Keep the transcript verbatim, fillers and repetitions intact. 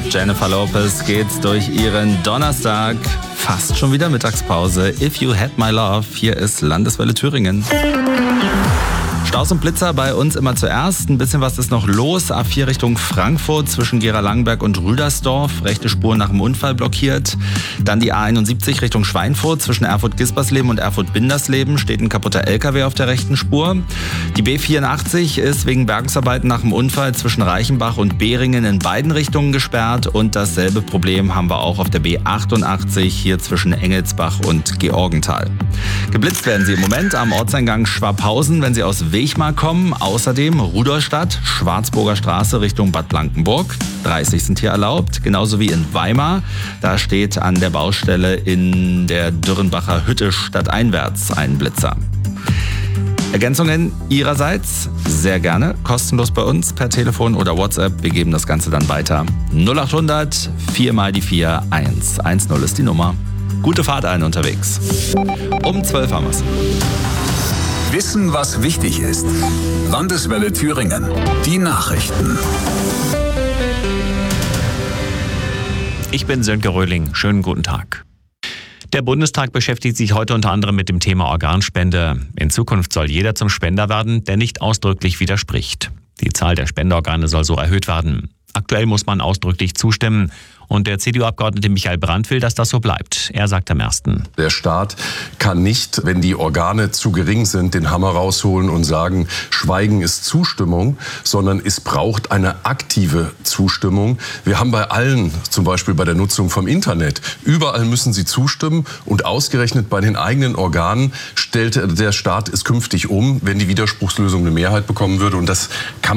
mit Jennifer Lopez geht's durch ihren Donnerstag. Fast schon wieder Mittagspause. If You Had My Love. Hier ist Landeswelle Thüringen. Staus und Blitzer bei uns immer zuerst. Ein bisschen was ist noch los. A vier Richtung Frankfurt zwischen Gera-Langenberg und Rüdersdorf. Rechte Spur nach dem Unfall blockiert. Dann die A einundsiebzig Richtung Schweinfurt zwischen Erfurt-Gispersleben und Erfurt-Bindersleben. Steht ein kaputter L K W auf der rechten Spur. Die B vierundachtzig ist wegen Bergungsarbeiten nach dem Unfall zwischen Reichenbach und Behringen in beiden Richtungen gesperrt. Und dasselbe Problem haben wir auch auf der B achtundachtzig hier zwischen Engelsbach und Georgenthal. Geblitzt werden sie im Moment am Ortseingang Schwabhausen, wenn sie aus Wechmar kommen. Außerdem Rudolstadt, Schwarzburger Straße Richtung Bad Blankenburg. dreißig sind hier erlaubt, genauso wie in Weimar. Da steht an der Baustelle in der Dürrenbacher Hütte stadteinwärts ein Blitzer. Ergänzungen Ihrerseits sehr gerne, kostenlos bei uns per Telefon oder WhatsApp. Wir geben das Ganze dann weiter. null achthundert vier mal die vier eins eins null ist die Nummer. Gute Fahrt allen unterwegs. Um zwölf haben wir's. Wissen, was wichtig ist. Landeswelle Thüringen. Die Nachrichten. Ich bin Sönke Röhling. Schönen guten Tag. Der Bundestag beschäftigt sich heute unter anderem mit dem Thema Organspende. In Zukunft soll jeder zum Spender werden, der nicht ausdrücklich widerspricht. Die Zahl der Spenderorgane soll so erhöht werden. Aktuell muss man ausdrücklich zustimmen. Und der C D U-Abgeordnete Michael Brandt will, dass das so bleibt. Er sagt am ersten. Der Staat kann nicht, wenn die Organe zu gering sind, den Hammer rausholen und sagen, Schweigen ist Zustimmung, sondern es braucht eine aktive Zustimmung. Wir haben bei allen, zum Beispiel bei der Nutzung vom Internet, überall müssen sie zustimmen und ausgerechnet bei den eigenen Organen stellt der Staat es künftig um, wenn die Widerspruchslösung eine Mehrheit bekommen würde. Und das kann